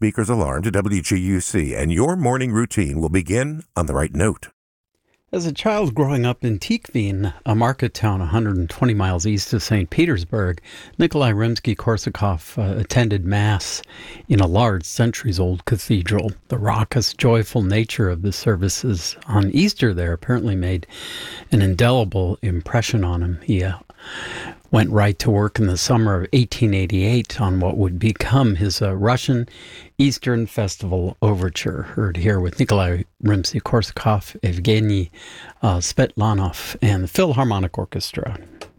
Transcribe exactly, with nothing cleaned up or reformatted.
speaker's alarm to W G U C, and your morning routine will begin on the right note. As a child growing up in Tikhvin, a market town one hundred twenty miles east of Saint Petersburg, Nikolai Rimsky-Korsakov uh, attended Mass in a large, centuries-old cathedral. The raucous, joyful nature of the services on Easter there apparently made an indelible impression on him. He uh, went right to work in the summer of eighteen eighty-eight on what would become his uh, Russian Eastern Festival Overture. Heard here with Nikolai Rimsky-Korsakov, Evgeny uh, Svetlanov, and the Philharmonic Orchestra.